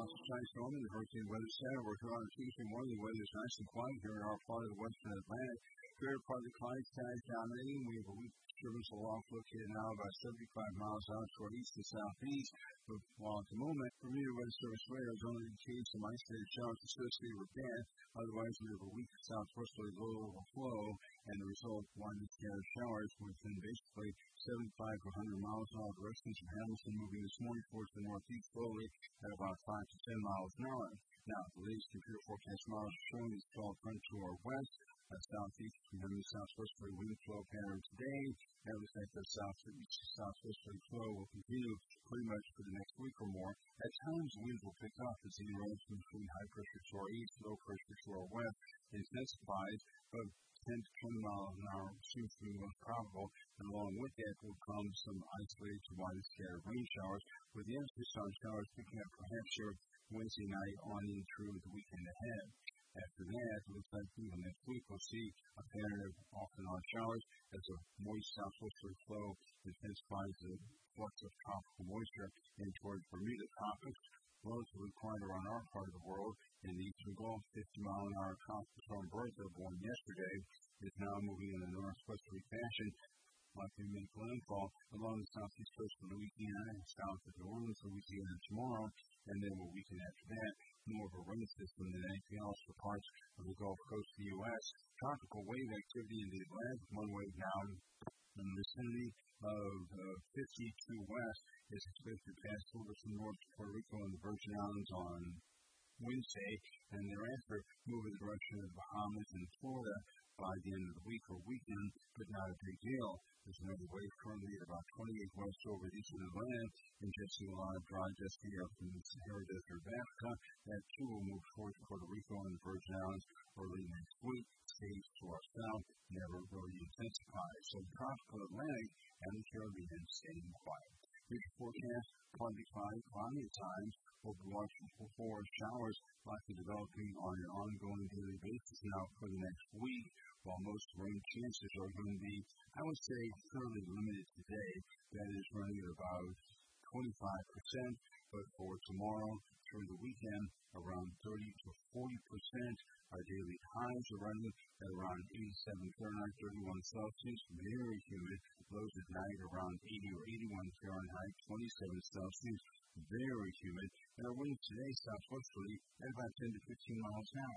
sunshine storm in the Hurricane Weather Center. We're here on Tuesday morning. The weather is nice and quiet here in our part of the western Atlantic. Greater part of the Clyde skies dominating. We have a weak disturbance aloft located now about 75 miles out toward east and southeast. But while at the moment, Bermuda Weather Service radar is only indicating some isolated showers associated with that. Otherwise, we have a weak southwesterly low level flow, and the result, widely scattered showers within basically 75 to 100 miles an hour directions from Hamilton, moving this morning towards the northeast slowly at about 5 to 10 miles an hour. Now, the latest computer forecast models are showing this 12 front to our west, southeast from the southwesterly wind flow pattern today. And it looks like the southwesterly flow will continue pretty much for the next week or more. At times, winds will pick up as the range between high pressure to our east, low pressure to our west intensifies, but 10 to 20 miles an hour seems to be most probable, and along with that will come some isolated to widely scattered rain showers, with the emphasis on showers picking up perhaps here Wednesday night on in through the weekend ahead. After that, it looks like even next week we'll see a pattern of off and on showers as a moist southwesterly flow intensifies the flux of tropical moisture in towards Bermuda tropics. Relatively quiet around our part of the world. In the eastern Gulf, 50-mile-an-hour tropical storm Bertha, born yesterday, is now moving in a northwesterly fashion, likely to make landfall along the southeast coast of Louisiana and south of New Orleans, Louisiana tomorrow, and then will weaken after that. More of a rain system than anything else for parts of the Gulf Coast of the U.S. Tropical wave activity in the Atlantic, one wave now in the vicinity of 52 west is expected to pass over from north to Puerto Rico and the Virgin Islands on Wednesday, and thereafter move in the direction of the Bahamas and Florida by the end of the week or weekend, but not a big deal. There's another wave currently at about 28 west over the eastern Atlantic, ingesting a lot of dry dusty air from the Sahara Desert of Africa. That too will move towards Puerto Rico and the Virgin Islands early next week. Stays to our south, never really intensifies. So the tropical Atlantic and the Caribbean staying quiet. Future forecast, partly cloudy at times, will be watching for showers likely developing on an ongoing daily basis now for the next week, while most rain chances are going to be, I would say, fairly limited today. That is running at about 25%, but for tomorrow through the weekend, around 30 to 40%. Our daily highs are running at around 87 Fahrenheit, 31 Celsius, very humid. Lows at night around 80 or 81 Fahrenheit, 27 Celsius, very humid. And our winds today southwesterly at about 10 to 15 miles an hour.